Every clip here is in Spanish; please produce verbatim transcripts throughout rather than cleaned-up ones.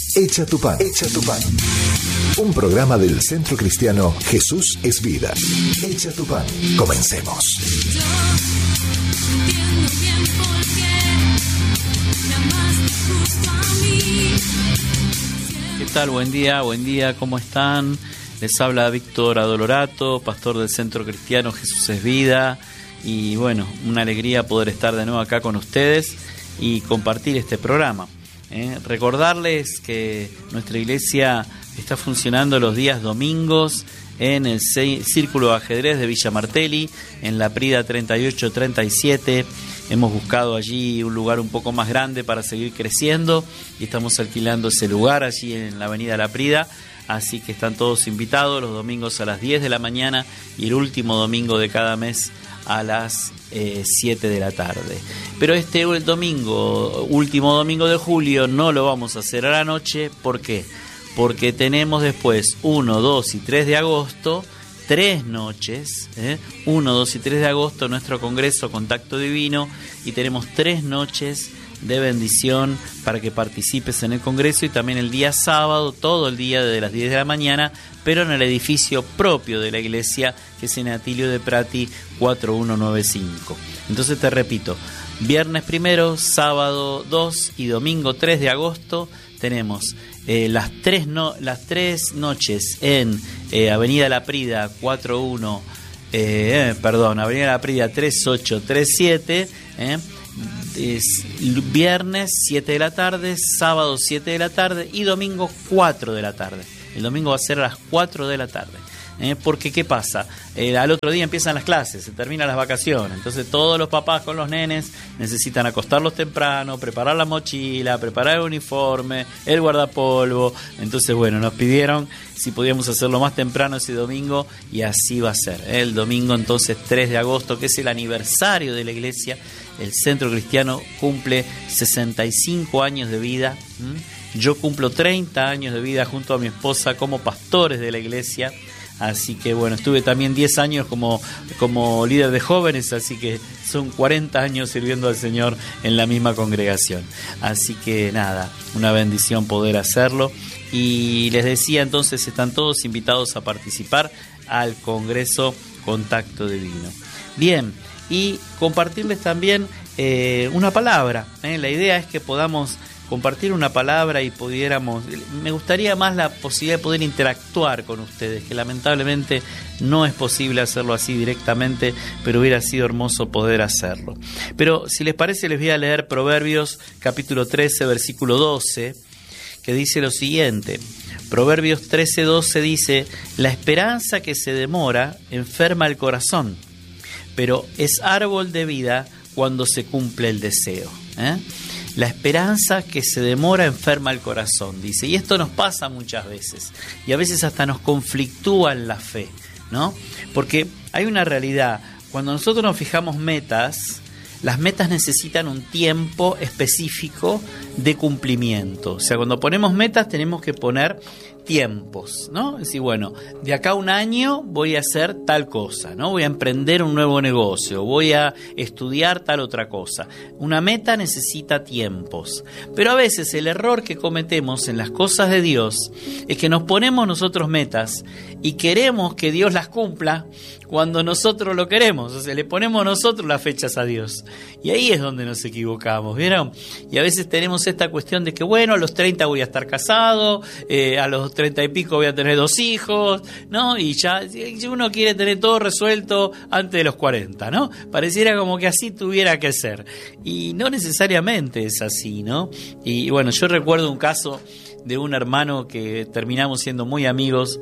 Echa tu pan. Echa tu pan. Un programa del Centro Cristiano Jesús es Vida. Echa tu pan. Comencemos. Yo entiendo bien por qué me amaste justo a mí. ¿Qué tal? Buen día, buen día, ¿cómo están? Les habla Víctor Adolorato, pastor del Centro Cristiano Jesús es Vida. Y bueno, una alegría poder estar de nuevo acá con ustedes y compartir este programa. ¿eh? Recordarles que nuestra iglesia está funcionando los días domingos en el Círculo de Ajedrez de Villa Martelli, en la Prida treinta y ocho treinta y siete. Hemos buscado allí un lugar un poco más grande para seguir creciendo y estamos alquilando ese lugar allí en la avenida La Prida. Así que están todos invitados los domingos a las diez de la mañana y el último domingo de cada mes a las eh, siete de la tarde. Pero este el domingo, último domingo de julio, no lo vamos a hacer a la noche. ¿Por qué? Porque tenemos después uno, dos y tres de agosto, tres noches, ¿eh? uno, dos y tres de agosto, nuestro congreso Contacto Divino, y tenemos tres noches de bendición para que participes en el congreso, y también el día sábado, todo el día desde las diez de la mañana, pero en el edificio propio de la iglesia, que es en Atilio de Prati cuatro mil ciento noventa y cinco. Entonces te repito, viernes primero, sábado dos y domingo tres de agosto tenemos eh, las, tres no, las tres noches en eh, Avenida La Prida cuatro uno, eh, perdón, Avenida La Prida tres ocho tres siete, eh, es viernes siete de la tarde, sábado siete de la tarde y domingo cuatro de la tarde. El domingo va a ser a las cuatro de la tarde. ¿eh? Porque ¿qué pasa? Eh, al otro día empiezan las clases, se terminan las vacaciones. Entonces todos los papás con los nenes necesitan acostarlos temprano, preparar la mochila, preparar el uniforme, el guardapolvo. Entonces, bueno, nos pidieron si podíamos hacerlo más temprano ese domingo y así va a ser. ¿eh? El domingo entonces tres de agosto, que es el aniversario de la iglesia. El Centro Cristiano cumple sesenta y cinco años de vida. ¿Mm? Yo cumplo treinta años de vida junto a mi esposa como pastores de la iglesia. Así que bueno, estuve también diez años como, como líder de jóvenes, así que son cuarenta años sirviendo al Señor en la misma congregación. Así que nada, una bendición poder hacerlo. Y les decía entonces, están todos invitados a participar al Congreso Contacto Divino. Bien, y compartirles también eh, una palabra. ¿eh? La idea es que podamos compartir una palabra y pudiéramos, me gustaría más la posibilidad de poder interactuar con ustedes, que lamentablemente no es posible hacerlo así directamente, pero hubiera sido hermoso poder hacerlo. Pero si les parece, les voy a leer Proverbios capítulo trece, versículo doce, que dice lo siguiente. Proverbios trece, doce dice: la esperanza que se demora enferma el corazón, pero es árbol de vida cuando se cumple el deseo. ¿eh? La esperanza que se demora enferma el corazón, dice. Y esto nos pasa muchas veces. Y a veces hasta nos conflictúa en la fe, ¿no? Porque hay una realidad. Cuando nosotros nos fijamos metas, las metas necesitan un tiempo específico de cumplimiento. O sea, cuando ponemos metas tenemos que poner tiempos, ¿no? Es decir, bueno, de acá a un año voy a hacer tal cosa, ¿no? Voy a emprender un nuevo negocio, voy a estudiar tal otra cosa. Una meta necesita tiempos. Pero a veces el error que cometemos en las cosas de Dios es que nos ponemos nosotros metas y queremos que Dios las cumpla cuando nosotros lo queremos. O sea, le ponemos nosotros las fechas a Dios. Y ahí es donde nos equivocamos, ¿vieron? Y a veces tenemos esta cuestión de que, bueno, a los treinta voy a estar casado, eh, a los treinta y pico voy a tener dos hijos, ¿no? Y ya uno quiere tener todo resuelto antes de los cuarenta, ¿no? Pareciera como que así tuviera que ser. Y no necesariamente es así, ¿no? Y bueno, yo recuerdo un caso de un hermano que terminamos siendo muy amigos,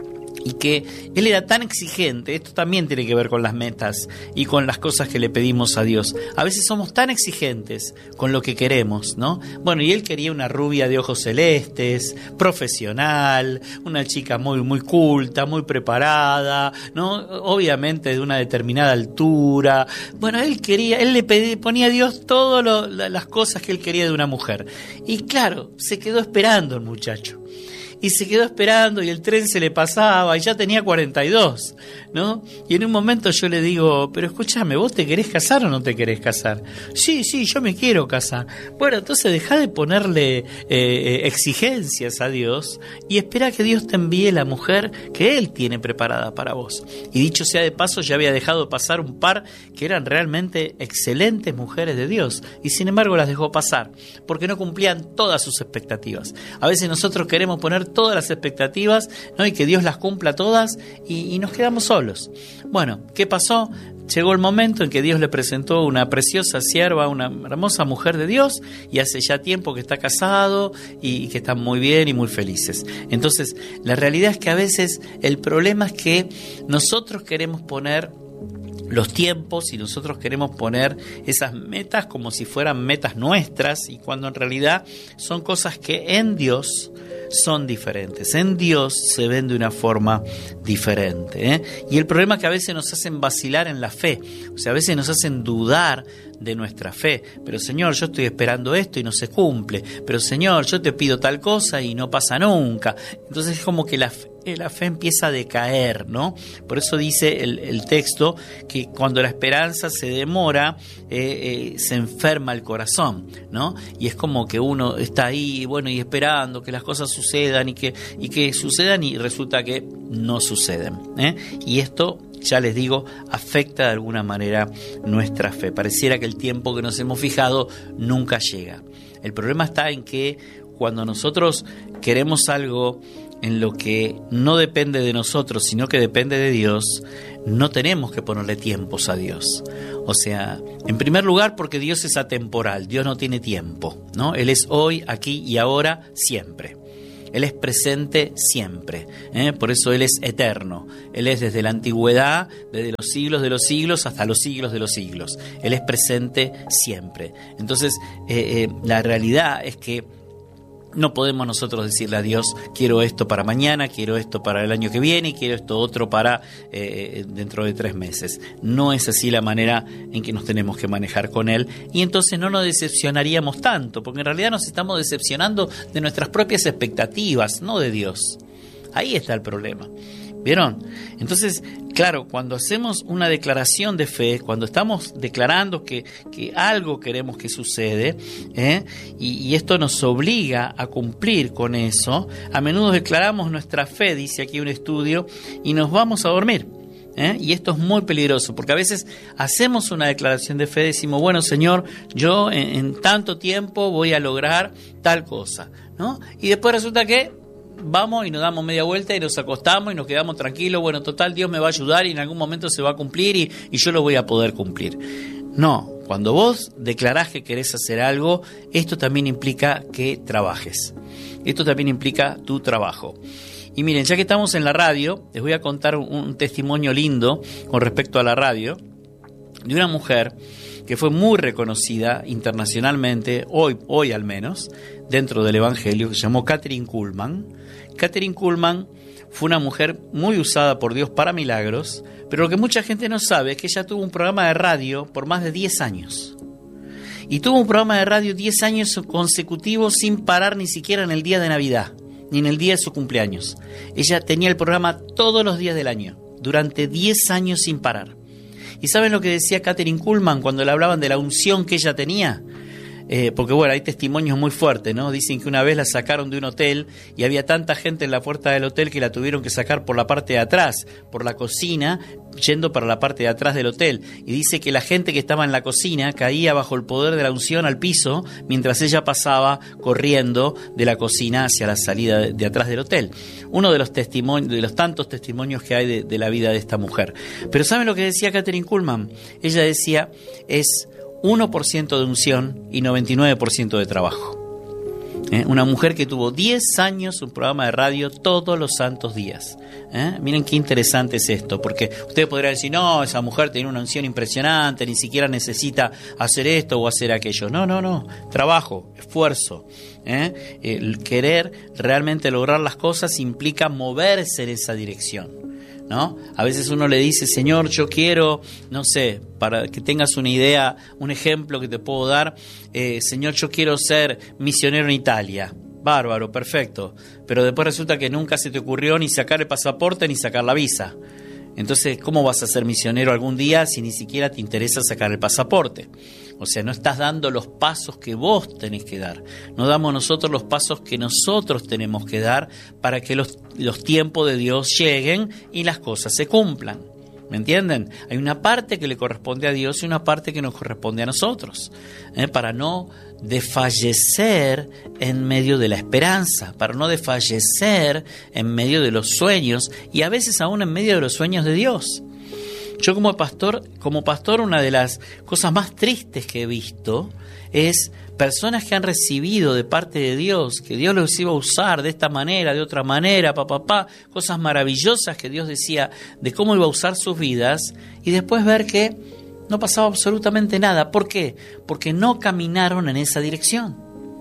y que él era tan exigente. Esto también tiene que ver con las metas y con las cosas que le pedimos a Dios. A veces somos tan exigentes con lo que queremos, ¿no? Bueno, y él quería una rubia de ojos celestes, profesional, una chica muy, muy culta, muy preparada, ¿no? Obviamente de una determinada altura. Bueno, él quería, él le pedía, ponía a Dios todas las cosas que él quería de una mujer. Y claro, se quedó esperando el muchacho. y se quedó esperando y el tren se le pasaba y ya tenía cuarenta y dos, ¿no? Y en un momento yo le digo, pero escúchame, ¿vos te querés casar o no te querés casar? Sí, sí, yo me quiero casar. Bueno, entonces dejá de ponerle eh, exigencias a Dios y espera que Dios te envíe la mujer que Él tiene preparada para vos. Y dicho sea de paso, ya había dejado pasar un par que eran realmente excelentes mujeres de Dios y sin embargo las dejó pasar porque no cumplían todas sus expectativas. A veces nosotros queremos poner todas las expectativas, ¿no? Y que Dios las cumpla todas y, y nos quedamos solos. Bueno, ¿qué pasó? Llegó el momento en que Dios le presentó una preciosa sierva, una hermosa mujer de Dios, y hace ya tiempo que está casado y que están muy bien y muy felices. Entonces, la realidad es que a veces el problema es que nosotros queremos poner los tiempos y nosotros queremos poner esas metas como si fueran metas nuestras y cuando en realidad son cosas que en Dios son diferentes. En Dios se ven de una forma diferente, ¿eh? Y el problema es que a veces nos hacen vacilar en la fe, o sea, a veces nos hacen dudar de nuestra fe. Pero Señor, yo estoy esperando esto y no se cumple. Pero Señor, yo te pido tal cosa y no pasa nunca. Entonces es como que la fe, la fe empieza a decaer, ¿no? Por eso dice el, el texto que cuando la esperanza se demora, eh, eh, se enferma el corazón, ¿no? Y es como que uno está ahí, bueno, y esperando que las cosas sucedan y que, y que sucedan y resulta que no suceden, ¿eh? Y esto, ya les digo, afecta de alguna manera nuestra fe. Pareciera que el tiempo que nos hemos fijado nunca llega. El problema está en que cuando nosotros queremos algo en lo que no depende de nosotros, sino que depende de Dios, no tenemos que ponerle tiempos a Dios. O sea, en primer lugar porque Dios es atemporal, Dios no tiene tiempo, ¿no? Él es hoy, aquí y ahora, siempre. Él es presente siempre, ¿eh? Por eso Él es eterno. Él es desde la antigüedad, desde los siglos de los siglos hasta los siglos de los siglos. Él es presente siempre. Entonces, eh, eh, la realidad es que no podemos nosotros decirle a Dios, quiero esto para mañana, quiero esto para el año que viene y quiero esto otro para eh, dentro de tres meses. No es así la manera en que nos tenemos que manejar con Él y entonces no nos decepcionaríamos tanto, porque en realidad nos estamos decepcionando de nuestras propias expectativas, no de Dios. Ahí está el problema. ¿Vieron? Entonces, claro, cuando hacemos una declaración de fe, cuando estamos declarando que, que algo queremos que sucede, ¿eh? y, y esto nos obliga a cumplir con eso, a menudo declaramos nuestra fe, dice aquí un estudio, y nos vamos a dormir. ¿Eh? Y esto es muy peligroso, porque a veces hacemos una declaración de fe, decimos, bueno, Señor, yo en, en tanto tiempo voy a lograr tal cosa, ¿no? Y después resulta que vamos y nos damos media vuelta y nos acostamos y nos quedamos tranquilos, bueno, total, Dios me va a ayudar y en algún momento se va a cumplir y, y yo lo voy a poder cumplir. No, cuando vos declarás que querés hacer algo, esto también implica que trabajes. Esto también implica tu trabajo. Y miren, ya que estamos en la radio, les voy a contar un, un testimonio lindo con respecto a la radio, de una mujer que fue muy reconocida internacionalmente, hoy, hoy al menos, dentro del Evangelio, que se llamó Kathryn Kuhlman. Kathryn Kuhlman fue una mujer muy usada por Dios para milagros, pero lo que mucha gente no sabe es que ella tuvo un programa de radio por más de diez años. Y tuvo un programa de radio diez años consecutivos sin parar ni siquiera en el día de Navidad, ni en el día de su cumpleaños. Ella tenía el programa todos los días del año, durante diez años sin parar. ¿Y saben lo que decía Kathryn Kuhlman cuando le hablaban de la unción que ella tenía? Eh, porque bueno, hay testimonios muy fuertes, ¿no? Dicen que una vez la sacaron de un hotel y había tanta gente en la puerta del hotel que la tuvieron que sacar por la parte de atrás, por la cocina, yendo para la parte de atrás del hotel. Y dice que la gente que estaba en la cocina caía bajo el poder de la unción al piso mientras ella pasaba corriendo de la cocina hacia la salida de, de atrás del hotel. Uno de los testimonios, de los tantos testimonios que hay de, de la vida de esta mujer. Pero ¿saben lo que decía Kathryn Kuhlman? Ella decía, es uno por ciento de unción y noventa y nueve por ciento de trabajo. ¿Eh? Una mujer que tuvo diez años un programa de radio todos los santos días. ¿Eh? Miren qué interesante es esto, porque ustedes podrían decir, no, esa mujer tiene una unción impresionante, ni siquiera necesita hacer esto o hacer aquello. No, no, no. Trabajo, esfuerzo. ¿Eh? El querer realmente lograr las cosas implica moverse en esa dirección, ¿no? A veces uno le dice, Señor, yo quiero, no sé, para que tengas una idea, un ejemplo que te puedo dar, eh, Señor, yo quiero ser misionero en Italia. Bárbaro, perfecto. Pero después resulta que nunca se te ocurrió ni sacar el pasaporte ni sacar la visa. Entonces, ¿cómo vas a ser misionero algún día si ni siquiera te interesa sacar el pasaporte? O sea, no estás dando los pasos que vos tenés que dar. No damos nosotros los pasos que nosotros tenemos que dar para que los, los tiempos de Dios lleguen y las cosas se cumplan. ¿Me entienden? Hay una parte que le corresponde a Dios y una parte que nos corresponde a nosotros, ¿eh? Para no desfallecer en medio de la esperanza, para no desfallecer en medio de los sueños y a veces aún en medio de los sueños de Dios. Yo como pastor, como pastor, una de las cosas más tristes que he visto es personas que han recibido de parte de Dios, que Dios los iba a usar de esta manera, de otra manera, pa, pa, pa, cosas maravillosas que Dios decía de cómo iba a usar sus vidas, y después ver que no pasaba absolutamente nada. ¿Por qué? Porque no caminaron en esa dirección.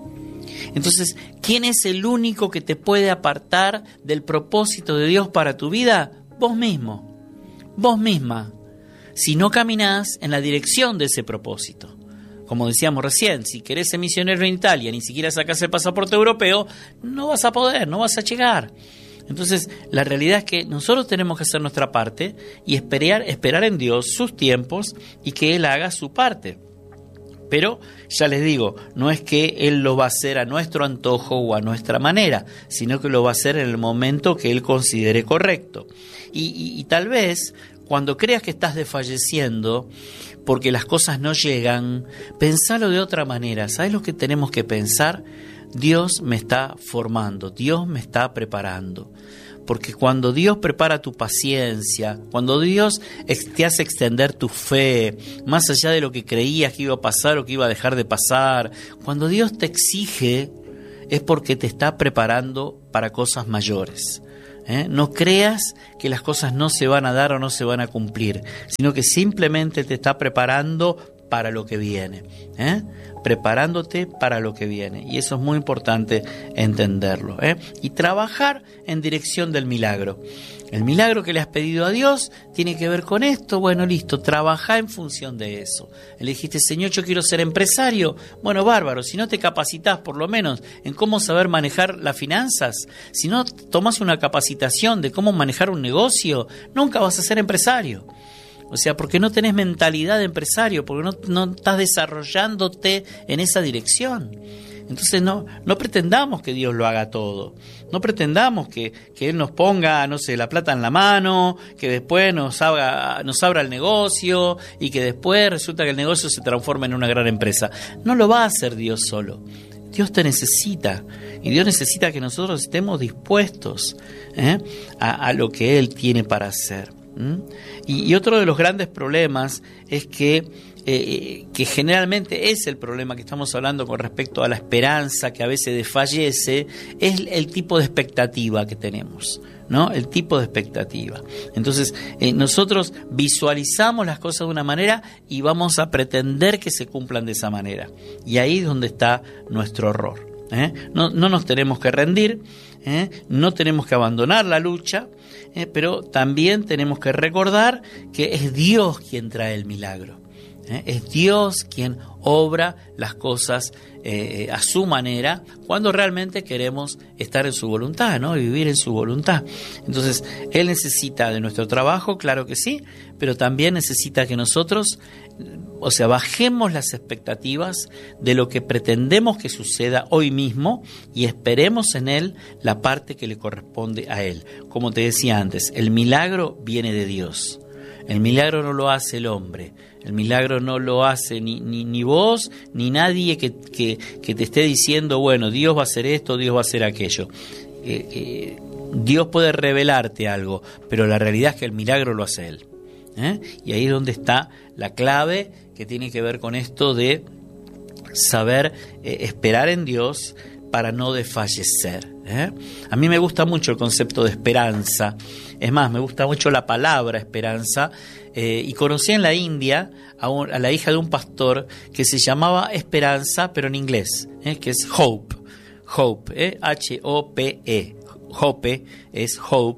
Entonces, ¿quién es el único que te puede apartar del propósito de Dios para tu vida? Vos mismo, vos misma, si no caminás en la dirección de ese propósito. Como decíamos recién, si querés ser misionero en Italia, ni siquiera sacás el pasaporte europeo, no vas a poder, no vas a llegar. Entonces, la realidad es que nosotros tenemos que hacer nuestra parte y esperar, esperar en Dios sus tiempos y que Él haga su parte. Pero, ya les digo, no es que Él lo va a hacer a nuestro antojo o a nuestra manera, sino que lo va a hacer en el momento que Él considere correcto. Y, y, y tal vez, cuando creas que estás desfalleciendo porque las cosas no llegan, pensalo de otra manera. ¿Sabes lo que tenemos que pensar? Dios me está formando, Dios me está preparando. Porque cuando Dios prepara tu paciencia, cuando Dios te hace extender tu fe, más allá de lo que creías que iba a pasar o que iba a dejar de pasar, cuando Dios te exige, es porque te está preparando para cosas mayores. ¿Eh? No creas que las cosas no se van a dar o no se van a cumplir, sino que simplemente te está preparando para lo que viene, ¿eh? preparándote para lo que viene. Y eso es muy importante entenderlo, ¿eh? Y trabajar en dirección del milagro. El milagro que le has pedido a Dios tiene que ver con esto. Bueno, listo, trabajá en función de eso. Le dijiste, Señor, yo quiero ser empresario. Bueno, bárbaro, si no te capacitás por lo menos en cómo saber manejar las finanzas, si no tomás una capacitación de cómo manejar un negocio, nunca vas a ser empresario. O sea, porque no tenés mentalidad de empresario, porque no, no estás desarrollándote en esa dirección. Entonces no, no pretendamos que Dios lo haga todo. No pretendamos que, que Él nos ponga, no sé, la plata en la mano, que después nos abra, nos abra el negocio y que después resulta que el negocio se transforma en una gran empresa. No lo va a hacer Dios solo. Dios te necesita y Dios necesita que nosotros estemos dispuestos ¿eh? a, a lo que Él tiene para hacer. ¿Mm? Y, y otro de los grandes problemas es que Eh, que generalmente es el problema que estamos hablando con respecto a la esperanza que a veces desfallece, es el tipo de expectativa que tenemos, ¿no? El tipo de expectativa. Entonces, eh, nosotros visualizamos las cosas de una manera y vamos a pretender que se cumplan de esa manera. Y ahí es donde está nuestro error. ¿eh? No, no nos tenemos que rendir, ¿eh? no tenemos que abandonar la lucha, ¿eh? pero también tenemos que recordar que es Dios quien trae el milagro. ¿Eh? Es Dios quien obra las cosas eh, a su manera cuando realmente queremos estar en su voluntad, ¿no? Y vivir en su voluntad. Entonces, Él necesita de nuestro trabajo, claro que sí, pero también necesita que nosotros, o sea, bajemos las expectativas de lo que pretendemos que suceda hoy mismo y esperemos en Él la parte que le corresponde a Él. Como te decía antes, el milagro viene de Dios. El milagro no lo hace el hombre, el milagro no lo hace ni, ni, ni vos, ni nadie que, que, que te esté diciendo, bueno, Dios va a hacer esto, Dios va a hacer aquello. Eh, eh, Dios puede revelarte algo, pero la realidad es que el milagro lo hace Él. ¿eh? Y ahí es donde está la clave que tiene que ver con esto de saber eh, esperar en Dios para no desfallecer. ¿eh? A mí me gusta mucho el concepto de esperanza. Es más, me gusta mucho la palabra esperanza. Eh, y conocí en la India a, un, a la hija de un pastor que se llamaba Esperanza, pero en inglés, ¿eh? que es Hope. Hope, ¿eh? H O P E. Hope es Hope.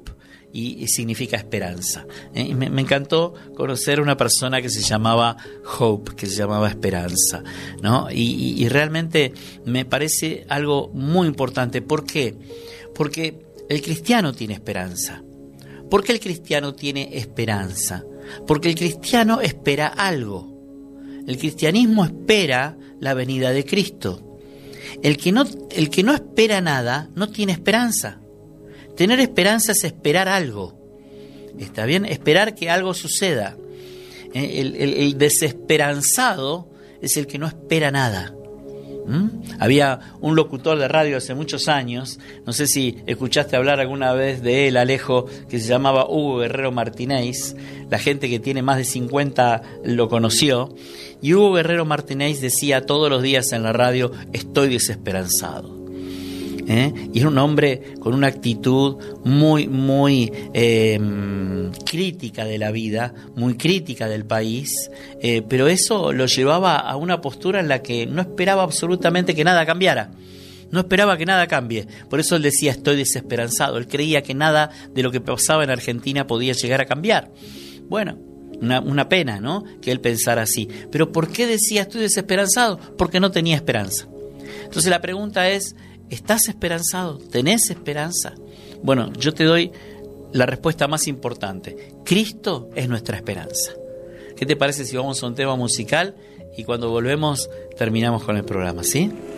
y, y significa esperanza. ¿eh? Y me, me encantó conocer a una persona que se llamaba Hope, que se llamaba Esperanza, ¿no? Y, y, y realmente me parece algo muy importante. ¿Por qué? Porque el cristiano tiene esperanza. ¿Por qué el cristiano tiene esperanza? Porque el cristiano espera algo. El cristianismo espera la venida de Cristo. El que no, el que no espera nada no tiene esperanza. Tener esperanza es esperar algo. ¿Está bien? Esperar que algo suceda. El, el, el desesperanzado es el que no espera nada. ¿Mm? Había un locutor de radio hace muchos años, no sé si escuchaste hablar alguna vez de él, Alejo, que se llamaba Hugo Guerrero Martínez. La gente que tiene más de cincuenta lo conoció. Y Hugo Guerrero Martínez decía todos los días en la radio: estoy desesperanzado. ¿Eh? Y era un hombre con una actitud muy, muy eh, crítica de la vida, muy crítica del país, eh, pero eso lo llevaba a una postura en la que no esperaba absolutamente que nada cambiara. No esperaba que nada cambie. Por eso él decía: estoy desesperanzado. Él creía que nada de lo que pasaba en Argentina podía llegar a cambiar. Bueno, una, una pena, ¿no?, que él pensara así. Pero ¿por qué decía estoy desesperanzado? Porque no tenía esperanza. Entonces la pregunta es: ¿estás esperanzado? ¿Tenés esperanza? Bueno, yo te doy la respuesta más importante. Cristo es nuestra esperanza. ¿Qué te parece si vamos a un tema musical y cuando volvemos terminamos con el programa, ¿sí?